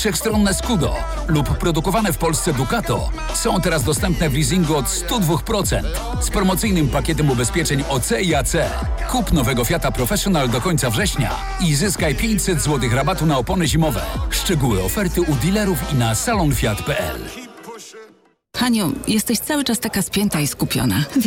wszechstronne Scudo lub produkowane w Polsce Ducato są teraz dostępne w leasingu od 102% z promocyjnym pakietem ubezpieczeń OC i AC. Kup nowego Fiata Professional do końca września i zyskaj 500 zł rabatu na opony zimowe. Szczegóły oferty u dealerów i na salonfiat.pl. Haniu, jesteś cały czas taka spięta i skupiona.